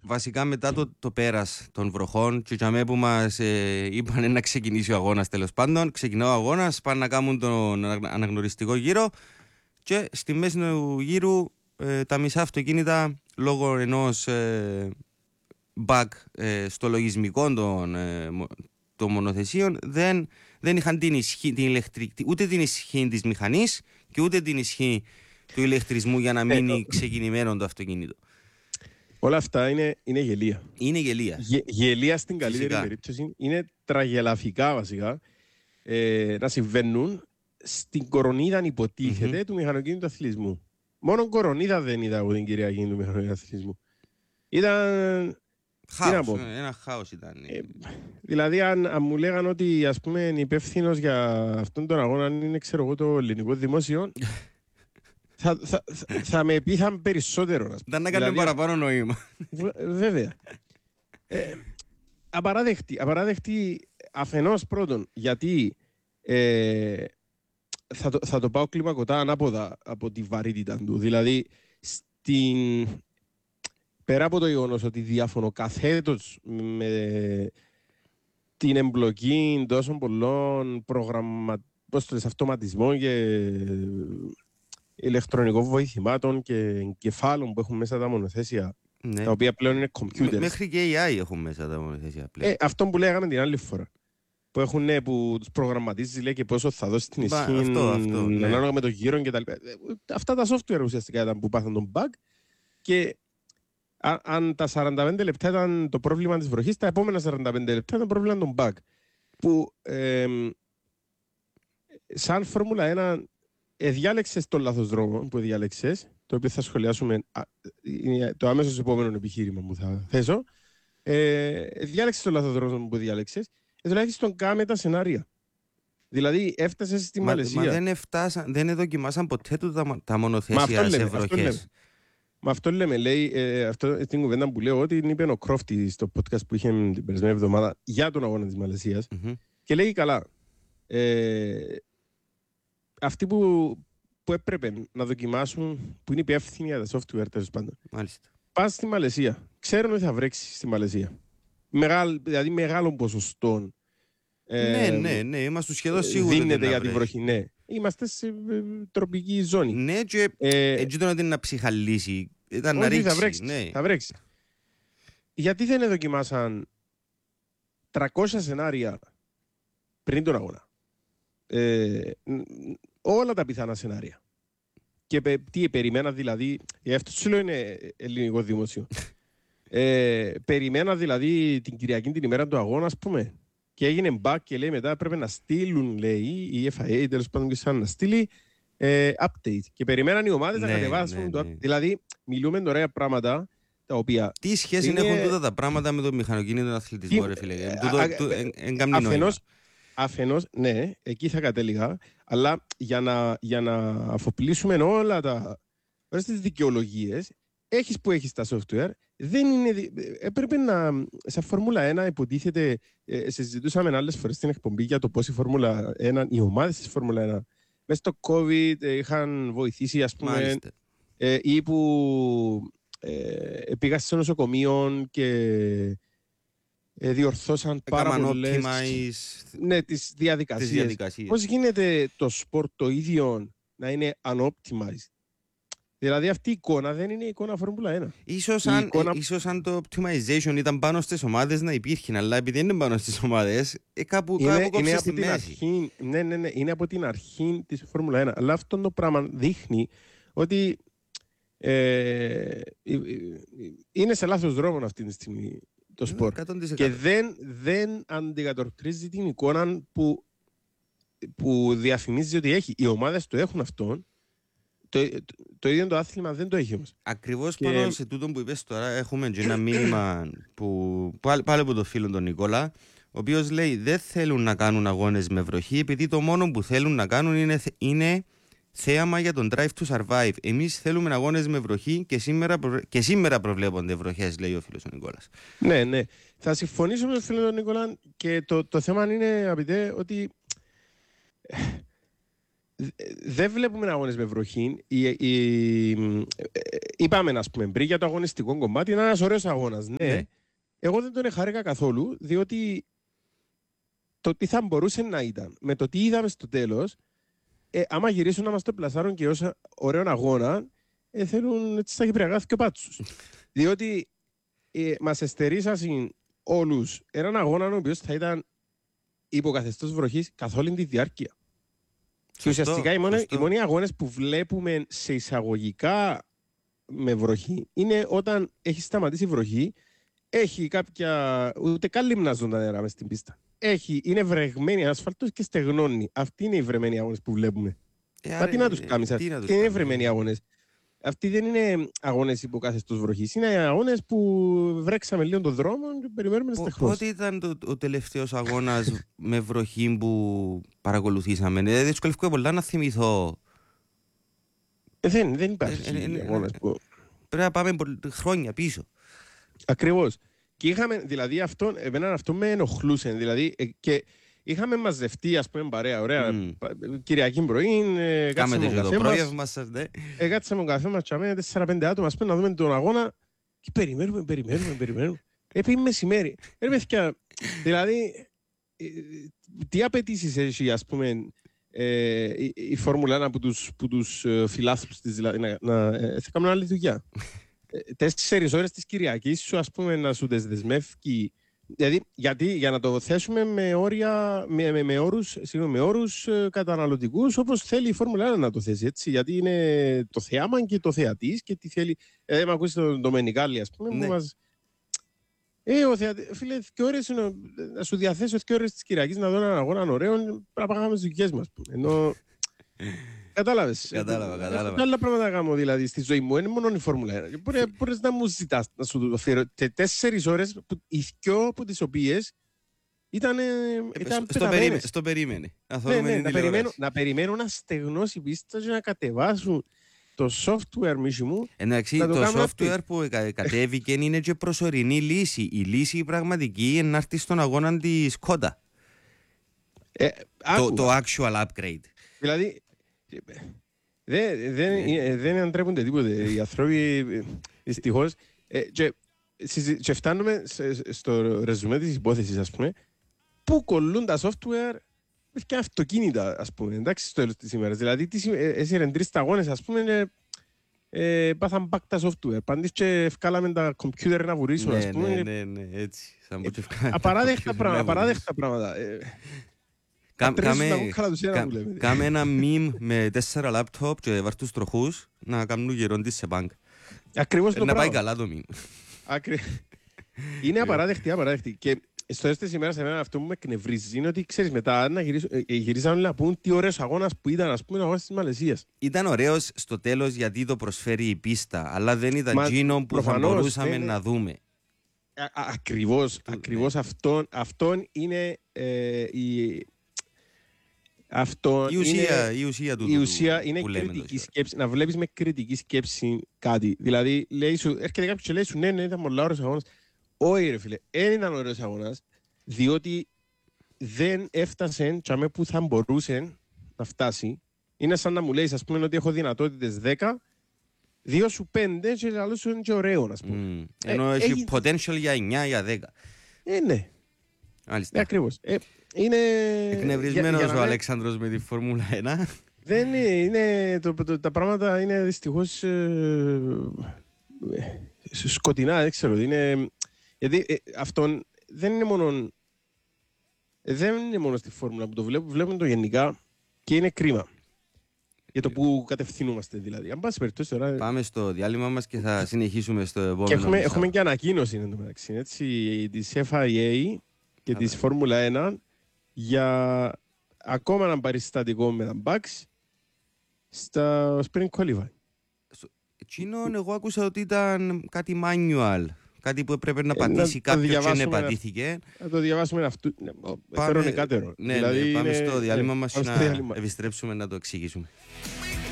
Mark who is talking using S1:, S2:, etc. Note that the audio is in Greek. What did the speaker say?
S1: βασικά μετά το πέρας των βροχών και για μέ που μας είπαν να ξεκινήσει ο αγώνας, τέλος πάντων, ξεκινά ο αγώνας, πάνε να κάνουν τον αναγνωριστικό γύρο και στη μέση του γύρου τα μισά αυτοκίνητα λόγω ενός bug στο λογισμικό των μονοθεσίων δεν είχαν την ισχύ, ούτε την ισχύ της μηχανής και ούτε την ισχύ του ηλεκτρισμού για να μείνει ξεκινημένο το αυτοκίνητο.
S2: Όλα αυτά είναι γελία.
S1: Είναι γελία.
S2: Γελία στην καλύτερη περίπτωση. Είναι τραγελαφικά βασικά να συμβαίνουν στην κορονίδα, υποτίθεται, του μηχανοκίνητου αθλητισμού. Μόνο κορονίδα δεν είδα από την Κυριακή του μηχανοκίνητου αθλητισμού. Ήταν.
S1: Χάος, ένα χάος ήταν.
S2: Δηλαδή, αν μου λέγαν ότι ας πούμε υπεύθυνος για αυτόν τον αγώνα είναι, ξέρω εγώ, το ελληνικό δημόσιο, θα με πείθαν περισσότερο.
S1: Ήταν να κάνουμε παραπάνω νόημα.
S2: Βέβαια. Απαράδεκτη αφενός πρώτον, γιατί θα το πάω κλιμακωτά ανάποδα από τη βαρύτητα του. Δηλαδή, πέρα από το γεγονός ότι διαφωνώ καθέτος με την εμπλοκή τόσων πολλών αυτοματισμών και ηλεκτρονικών βοηθημάτων και εγκεφάλων που έχουν μέσα τα μονοθέσια, ναι, τα οποία πλέον είναι computers.
S1: Μέχρι και AI έχουν μέσα τα μονοθέσια πλέον.
S2: Αυτό που λέγαμε την άλλη φορά. Που έχουν, που τους προγραμματίζεις, λέει, και πόσο θα δώσει την ισχύ ανάλογα, ναι, με το γύρο και τα λοιπά. Αυτά τα software ουσιαστικά ήταν που πάθαν τον bug, και αν τα 45 λεπτά ήταν το πρόβλημα της βροχής, τα επόμενα 45 λεπτά ήταν το πρόβλημα των bug. Που σαν Φόρμουλα 1 διάλεξες τον λάθος δρόμο που διάλεξες, το οποίο θα σχολιάσουμε, είναι το άμεσος επόμενο επιχείρημα που θα θέσω. Διάλεξες τον λάθος δρόμο που διάλεξες, τουλάχιστον κάμε τα σενάρια. Δηλαδή έφτασες στη Μαλαισία.
S1: Μα δεν δοκιμάσαν ποτέ τα μονοθέσια σε βροχές.
S2: Με αυτό λέμε, λέει, την κουβέντα που λέω, ότι είπε ο Κρόφτη στο podcast που είχε την περασμένη εβδομάδα για τον αγώνα της Μαλαισίας, και λέει καλά, αυτοί που έπρεπε να δοκιμάσουν, που είναι υπεύθυνοι για τα software, τέλος πάντων, πας στη Μαλαισία, ξέρουν ότι θα βρέξει στη Μαλαισία. Δηλαδή μεγάλων ποσοστών.
S1: Ναι, είμαστε σχεδόν σίγουροι.
S2: Δίνεται για τη βροχή, ναι. Είμαστε σε τροπική ζώνη.
S1: Ναι, και έτσι ήταν ότι να ψυχαλίσει. Ήταν να ρίξει.
S2: Θα βρέξει. Γιατί δεν δοκιμάσαν 300 σενάρια πριν τον αγώνα? Όλα τα πιθανά σενάρια. Και τι περιμένα, δηλαδή, αυτό σου λέω είναι ελληνικό δημόσιο. Περιμένα δηλαδή την Κυριακή, την ημέρα του αγώνα, ας πούμε, και έγινε back και λέει μετά πρέπει να στείλουν, λέει, η FIA, τέλος πάντων, και σαν να στείλει update. Και περιμέναν οι ομάδες να κατεβάσουν το update. Δηλαδή, μιλούμε τώρα για πράγματα τα οποία.
S1: Τι σχέση έχουν τούτα τα πράγματα με το μηχανοκίνητο αθλητισμό, ρε φίλε?
S2: Αφενός, ναι, εκεί θα κατέληγα, αλλά για να αφοπλίσουμε όλα όλες τις δικαιολογίες, έχεις που έχεις τα software, δεν είναι. Έπρεπε να. Σαν Φόρμουλα 1, υποτίθεται, συζητούσαμε άλλες φορές στην εκπομπή για το πώς η Φόρμουλα 1, οι ομάδες της Φόρμουλα 1, μέσα στο COVID είχαν βοηθήσει, ας πούμε, ή που πήγαν σε νοσοκομείων και διορθώσαν πάρα πολλές τις διαδικασίες. Πώς γίνεται το σπορ το ίδιο να είναι unoptimized? Δηλαδή αυτή η εικόνα δεν είναι η εικόνα Φόρμουλα 1.
S1: Ίσως αν το optimization ήταν πάνω στις ομάδες να υπήρχε, αλλά επειδή είναι πάνω στις ομάδες, κάπου κόψε στη μέση.
S2: Ναι, είναι από την αρχή της Φόρμουλα 1. Αλλά αυτό το πράγμα δείχνει ότι είναι σε λάθος δρόμο αυτή τη στιγμή το σπορ. 100%. Και δεν αντικατοπτρίζει την εικόνα που διαφημίζει ότι έχει. Οι ομάδες το έχουν αυτόν. Το ίδιο το άθλημα δεν το έχει όμως.
S1: Ακριβώς πάνω σε τούτο που είπες τώρα, έχουμε και ένα μήνυμα πάλι από το φίλο τον Νικόλα, ο οποίος λέει δεν θέλουν να κάνουν αγώνες με βροχή, επειδή το μόνο που θέλουν να κάνουν είναι θέαμα για τον Drive to Survive. Εμείς θέλουμε αγώνες με βροχή και σήμερα προβλέπονται βροχές, λέει ο φίλος ο Νικόλας.
S2: Ναι. Θα συμφωνήσω με τον φίλο τον Νικόλα, και το θέμα είναι, αγαπητέ, ότι δεν βλέπουμε αγώνες με βροχή. Είπαμε, ας πούμε, πριν για το αγωνιστικό κομμάτι, είναι ένας ωραίος αγώνας. Ναι. Εγώ δεν τον εχάρηκα καθόλου, διότι το τι θα μπορούσε να ήταν, με το τι είδαμε στο τέλος, άμα γυρίσουν να μας το πλασάρουν και ως ωραίο αγώνα, θέλουν στα κυπριακά και πάτσους. Διότι μας εστερήσασαν όλους έναν αγώνα ο οποίος θα ήταν υποκαθεστώς βροχής καθ' όλη τη διάρκεια. Και ουσιαστικά οι μόνοι αγώνες που βλέπουμε σε εισαγωγικά με βροχή είναι όταν έχει σταματήσει η βροχή, έχει κάποια. Ούτε καν λιμνάζουν τα νερά μες στην πίστα. Είναι βρεγμένη ασφαλτός και στεγνώνει. Αυτοί είναι οι βρεμένοι αγώνες που βλέπουμε. Μα τι να τους κάνεις αυτοί. Τι είναι βρεμένοι αγώνες. Αυτοί δεν είναι αγώνες υποκαθεστώς βροχής. Είναι αγώνες που βρέξαμε λίγο τον δρόμο και περιμένουμε να στεχθώς.
S1: Πότε ήταν ο τελευταίος αγώνας με βροχή που παρακολουθήσαμε? Δυσκολεύομαι πολλά να θυμηθώ.
S2: Δεν υπάρχει αγώνας που...
S1: Πρέπει να πάμε χρόνια πίσω.
S2: Ακριβώς. Και είχαμε, δηλαδή, εμένα αυτό με ενοχλούσε. Δηλαδή, και είχαμε μαζευτεί, ας πούμε, παρέα, ωραία, Κυριακή πρωί, κάτσαμε τον καφέ μας, κάτσαμε τον καφέ μας, 4-5 άτομα, ας πούμε, να δούμε τον αγώνα και περιμένουμε. Επειδή μεσημέρι. Δηλαδή, τι απαιτήσεις έχει, ας πούμε, η Φόρμουλα 1 από τους φιλάθλους της, δηλαδή, θα κάνουν άλλη δουλειά. 4 ώρες της Κυριακής σου, ας πούμε, να σου δεσμεύει. Δηλαδή, για να το θέσουμε με όρους καταναλωτικούς, όπως θέλει η Φόρμουλα 1 να το θέσει, έτσι. Γιατί είναι το θεάμα και το θεατής και τι θέλει. Με ακούσει τον Ντομενικάλη, ας πούμε, που μας... Φίλε, και ώρες να σου διαθέσω 2 ώρες της Κυριακής να δω έναν αγώνα ωραίο, πρέπει να πάμε στις δουλειές μας. Ενώ... Κατάλαβες.
S1: Κατάλαβα.
S2: Άλλα πράγματα να κάνω, δηλαδή, στη ζωή μου. Είναι μόνο η Φόρμουλα 1. Μπορείς να μου ζητάς να σου το φέρω 4 ώρες, οι 2 από τις οποίες ήταν πεταμένες.
S1: Στο περίμενε.
S2: Να περιμένω να στεγνώσει η πίστα και να κατεβάσουν το software, μίση μου.
S1: Εντάξει, το software που κατέβηκε είναι και προσωρινή λύση. Η λύση πραγματική είναι να έρθει στον αγώνα της Skoda. Το actual upgrade.
S2: Δηλαδή, δεν αντρέπονται τίποτε οι άνθρωποι, δυστυχώς. Και φτάνουμε στο ρεζουμέ της υπόθεσης, ας πούμε, που κολλούν τα software και αυτοκίνητα, ας πούμε, εντάξει, στο τέλος της ημέρας. Δηλαδή, εσύ ρεντρείς τα αγώνες, ας πούμε, πάθαν back τα software. Πάντως και ευκάλαμε τα computer να βουρήσουν, ας πούμε.
S1: Ναι, έτσι.
S2: Απαράδεκτα πράγματα.
S1: Κάμε ένα meme με 4 λάπτοπ και βάρ' τους τροχούς να κάνουν γερόντις σε μπάνκ.
S2: Ακριβώς το
S1: πράγμα. Να πάει καλά το meme.
S2: Είναι απαράδεκτη. Και στο τέλος της ημέρας εμένα αυτό που με εκνευρίζει είναι ότι, ξέρεις, μετά γυρίσαν να πούν τι ωραίος αγώνας που ήταν, ας πούμε, ο αγώνας της Μαλαισίας.
S1: Ήταν ωραίος στο τέλος γιατί το προσφέρει η πίστα, αλλά δεν ήταν εκείνο που θα μπορούσαμε να δούμε.
S2: Ακριβώς αυτόν είναι
S1: η ουσία του.
S2: Η ουσία είναι κριτική σκέψη. Να βλέπεις με κριτική σκέψη κάτι. Δηλαδή, έρχεται κάποιος και λέει σου, ναι, ήταν πολύ ωραίος αγώνας. Όχι, ρε φίλε, δεν ήταν ωραίος αγώνας, διότι δεν έφτασε τσάμε που θα μπορούσε να φτάσει. Είναι σαν να μου λέει, ας πούμε, ότι έχω δυνατότητες 10, 2 σου 5 και άλλο σου είναι και ωραίο, ας πούμε.
S1: Ενώ έχει potential για 9, για 10.
S2: Ναι.
S1: Μάλιστα.
S2: Ακριβώς. Είναι...
S1: Εκνευρισμένος ο Αλέξανδρος με τη Φόρμουλα 1.
S2: Δεν είναι... Τα πράγματα είναι δυστυχώς σκοτεινά, δεν ξέρω. Γιατί αυτόν δεν είναι μόνο στη Φόρμουλα που το βλέπουμε το γενικά και είναι κρίμα. Για το που κατευθυνούμαστε, δηλαδή. Αν πάση περιπτώσει τώρα...
S1: Πάμε στο διάλειμμα μας και θα συνεχίσουμε στο επόμενο.
S2: Και έχουμε και ανακοίνωση, εν τω μεταξύ, έτσι, της FIA και της Φόρμουλα 1 για ακόμα ένα παριστατικό με τα bugs στα Spring Qualifying.
S1: Εκείνον εγώ άκουσα ότι ήταν κάτι manual, κάτι που έπρεπε να πατήσει κάποιος και δεν πατήθηκε.
S2: Να το διαβάσουμε αυτό. Φέρω νεκάτερο.
S1: Ναι, πάμε στο διάλειμμα μας να επιστρέψουμε να το εξηγήσουμε.